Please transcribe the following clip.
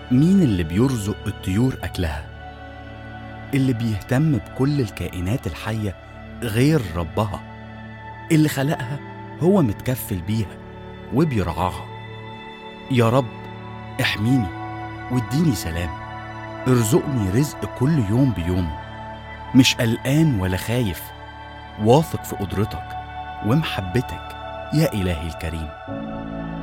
مين اللي بيرزق الطيور أكلها؟ اللي بيهتم بكل الكائنات الحية غير ربها اللي خلقها، هو متكفل بيها وبيرعاها. يا رب احميني واديني سلام، ارزقني رزق كل يوم بيومه، مش قلقان ولا خايف، واثق في قدرتك ومحبتك يا إلهي الكريم.